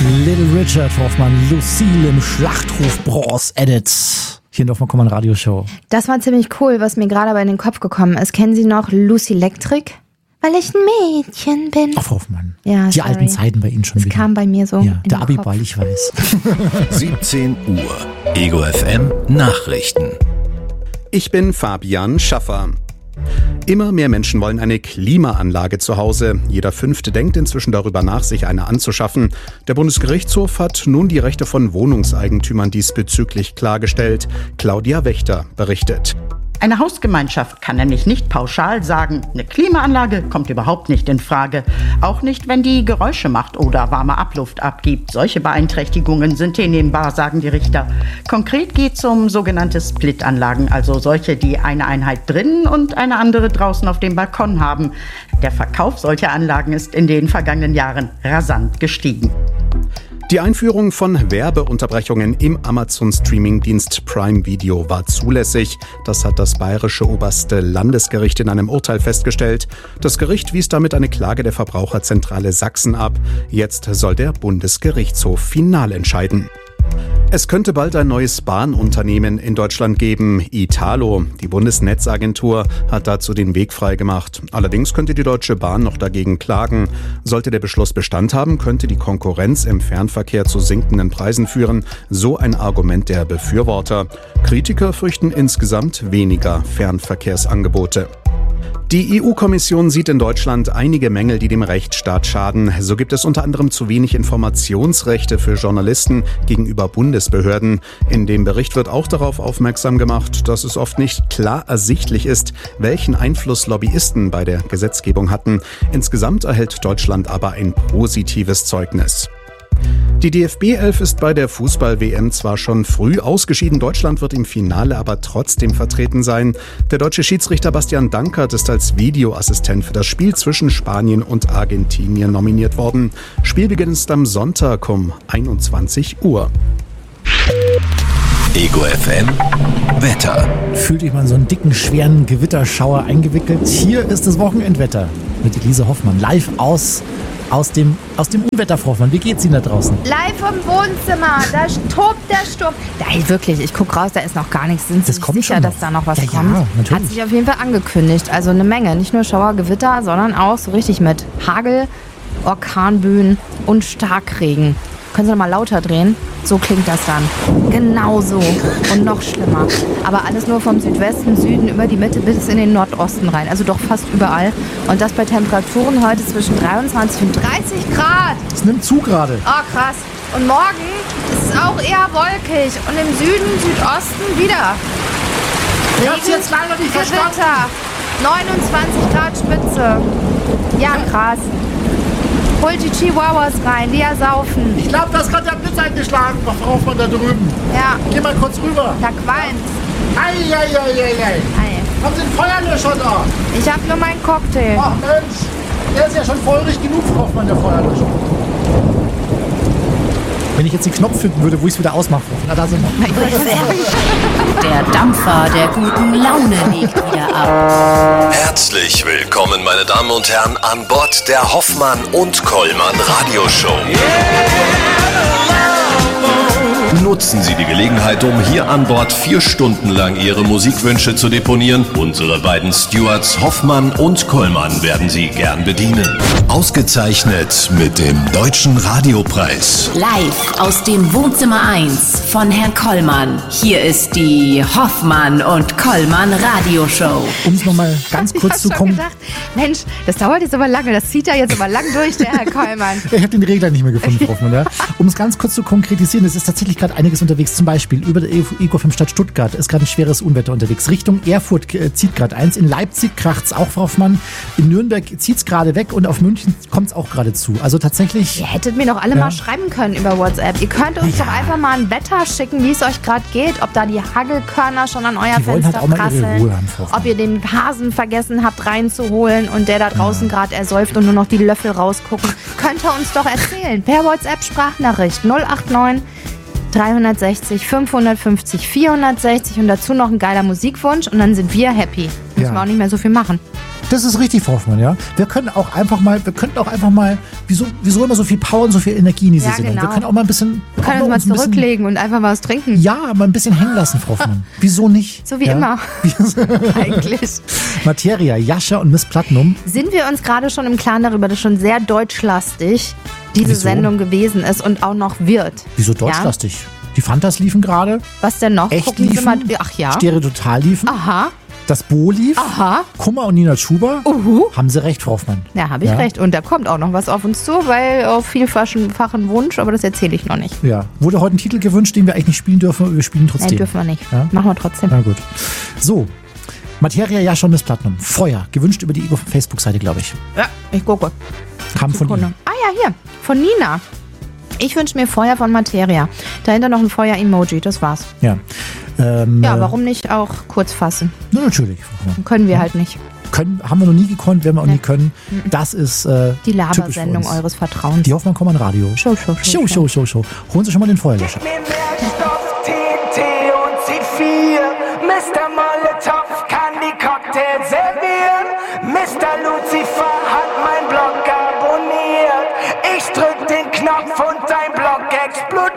Little Richard Hoffmann, Lucille im Schlachtruf Bronze Edit. Hier in der Hoffmann Radioshow. Das war ziemlich cool, was mir gerade aber in den Kopf gekommen ist. Kennen Sie noch Lucy Electric? Weil ich ein Mädchen bin. Ach, Hoffmann. Ja, die alten Zeiten bei Ihnen schon wieder. Das kam bei mir so. Ja, der Abiball, ich weiß. 17 Uhr. Ego FM Nachrichten. Ich bin Fabian Schaffer. Immer mehr Menschen wollen eine Klimaanlage zu Hause. Jeder Fünfte denkt inzwischen darüber nach, sich eine anzuschaffen. Der Bundesgerichtshof hat nun die Rechte von Wohnungseigentümern diesbezüglich klargestellt. Claudia Wächter berichtet. Eine Hausgemeinschaft kann nämlich nicht pauschal sagen, eine Klimaanlage kommt überhaupt nicht in Frage. Auch nicht, wenn die Geräusche macht oder warme Abluft abgibt. Solche Beeinträchtigungen sind hinnehmbar, sagen die Richter. Konkret geht es um sogenannte Split-Anlagen, also solche, die eine Einheit drinnen und eine andere draußen auf dem Balkon haben. Der Verkauf solcher Anlagen ist in den vergangenen Jahren rasant gestiegen. Die Einführung von Werbeunterbrechungen im Amazon-Streaming-Dienst Prime Video war zulässig. Das hat das Bayerische Oberste Landesgericht in einem Urteil festgestellt. Das Gericht wies damit eine Klage der Verbraucherzentrale Sachsen ab. Jetzt soll der Bundesgerichtshof final entscheiden. Es könnte bald ein neues Bahnunternehmen in Deutschland geben, Italo. Die Bundesnetzagentur hat dazu den Weg freigemacht. Allerdings könnte die Deutsche Bahn noch dagegen klagen. Sollte der Beschluss Bestand haben, könnte die Konkurrenz im Fernverkehr zu sinkenden Preisen führen. So ein Argument der Befürworter. Kritiker fürchten insgesamt weniger Fernverkehrsangebote. Die EU-Kommission sieht in Deutschland einige Mängel, die dem Rechtsstaat schaden. So gibt es unter anderem zu wenig Informationsrechte für Journalisten gegenüber Bundesbehörden. In dem Bericht wird auch darauf aufmerksam gemacht, dass es oft nicht klar ersichtlich ist, welchen Einfluss Lobbyisten bei der Gesetzgebung hatten. Insgesamt erhält Deutschland aber ein positives Zeugnis. Die DFB-11 ist bei der Fußball-WM zwar schon früh ausgeschieden, Deutschland wird im Finale aber trotzdem vertreten sein. Der deutsche Schiedsrichter Bastian Dankert ist als Videoassistent für das Spiel zwischen Spanien und Argentinien nominiert worden. Spielbeginn ist am Sonntag um 21 Uhr. Ego FM Wetter. Fühlt euch mal in so einen dicken, schweren Gewitterschauer eingewickelt. Hier ist das Wochenendwetter mit Elise Hoffmann live aus dem Unwetter, Frau Hoffmann. Wie geht's Ihnen da draußen? Live im Wohnzimmer, da tobt der Sturm. Ey, wirklich, ich gucke raus, da ist noch gar nichts. Sind Sie sich sicher, dass da noch was kommt? Ja, natürlich. Hat sich auf jeden Fall angekündigt. Also eine Menge, nicht nur Schauer, Gewitter, sondern auch so richtig mit Hagel, Orkanböen und Starkregen. Können Sie noch mal lauter drehen? So klingt das dann. Genau so. Und noch schlimmer. Aber alles nur vom Südwesten, Süden über die Mitte bis in den Nordosten rein. Also doch fast überall. Und das bei Temperaturen heute zwischen 23 und 30 Grad. Es nimmt zu gerade. Oh, krass. Und morgen ist es auch eher wolkig. Und im Süden, Südosten wieder. Ich hab's jetzt leider nicht verstanden. Gewitter. 29 Grad Spitze. Ja, krass. Holt die Chihuahuas rein, die ersaufen. Ich glaube, das hat der Blitz eingeschlagen, Frau Hoffmann da drüben. Ja. Geh mal kurz rüber. Da qualmt's. Ei. Haben Sie einen Feuerlöscher da? Ich hab nur meinen Cocktail. Ach Mensch, der ist ja schon feurig genug, Frau Hoffmann, der Feuerlöscher. Wenn ich jetzt den Knopf finden würde, wo ich es wieder ausmache. Na, da sind wir. Der Dampfer der guten Laune legt wieder ab. Herzlich willkommen, meine Damen und Herren, an Bord der Hoffmann und Kollmann Radioshow. Nutzen Sie die Gelegenheit, um hier an Bord 4 Stunden lang Ihre Musikwünsche zu deponieren. Unsere beiden Stewards Hoffmann und Kollmann werden Sie gern bedienen. Ausgezeichnet mit dem Deutschen Radiopreis. Live aus dem Wohnzimmer 1 von Herrn Kollmann. Hier ist die Hoffmann und Kollmann Radioshow. Um es nochmal ganz kurz zu kommen. Gedacht, Mensch, das dauert jetzt aber lange. Das zieht ja jetzt aber lang durch, der Herr Kollmann. Ich habe den Regler nicht mehr gefunden, Frau Hoffmann. Ja. Um es ganz kurz zu konkretisieren, es ist tatsächlich gerade einiges unterwegs. Zum Beispiel über der Ego-FM Stadt Stuttgart ist gerade ein schweres Unwetter unterwegs. Richtung Erfurt zieht gerade eins. In Leipzig kracht es auch, Frau Hoffmann. In Nürnberg zieht es gerade weg und auf München kommt es auch gerade zu. Also tatsächlich... Ihr hättet mir doch alle mal schreiben können über WhatsApp. Ihr könnt uns doch einfach mal ein Wetter schicken, wie es euch gerade geht. Ob da die Hagelkörner schon an euer Fenster prasseln. Ob ihr den Hasen vergessen habt reinzuholen und der da draußen gerade ersäuft und nur noch die Löffel rausgucken. Könnt ihr uns doch erzählen. Per WhatsApp Sprachnachricht 089 360 550 460 und dazu noch ein geiler Musikwunsch und dann sind wir happy. Müssen wir auch nicht mehr so viel machen. Das ist richtig, Frau Hoffmann, ja. Wir könnten auch einfach mal, wieso immer so viel Power und so viel Energie in diese Sendung? Genau. Wir können auch mal ein bisschen... Wir können uns mal zurücklegen und einfach mal was trinken. Ja, mal ein bisschen hängen lassen, Frau Hoffmann. Wieso nicht? So wie immer. Eigentlich. Materia, Jascha und Miss Platinum. Sind wir uns gerade schon im Klaren darüber, dass schon sehr deutschlastig diese Wieso? Sendung gewesen ist und auch noch wird? Wieso deutschlastig? Die Fantas liefen gerade. Was denn noch? Echt Gucken Sie liefen? mal. Ach ja. Stereo Total liefen. Aha. Das Bo lief. Aha. Kummer und Nina Schuber. Haben Sie recht, Frau Hoffmann. Ja, habe ich recht. Und da kommt auch noch was auf uns zu, weil auf vielfachen Wunsch, aber das erzähle ich noch nicht. Ja. Wurde heute ein Titel gewünscht, den wir eigentlich nicht spielen dürfen, aber wir spielen trotzdem. Nein, dürfen wir nicht. Ja? Machen wir trotzdem. Na gut. So. Materia, Jascha und Miss Platinum. Feuer. Gewünscht über die Facebook-Seite, glaube ich. Ja, ich gucke. Kam von Sekunde. Ihnen. Ah ja, hier. Von Nina. Ich wünsche mir Feuer von Materia. Dahinter noch ein Feuer-Emoji, das war's. Ja. Ja, warum nicht auch kurz fassen? Na, natürlich. Frau Hoffmann. Können wir halt nicht. Haben wir noch nie gekonnt, werden wir auch nie können. Das ist Die typisch für Labersendung uns. eures Vertrauens. Die Hoffmann kommt an Radio. Show. Holen Sie schon mal den Feuerlöscher. Mir mehr Stoff, TNT und C4, Mr. Molle.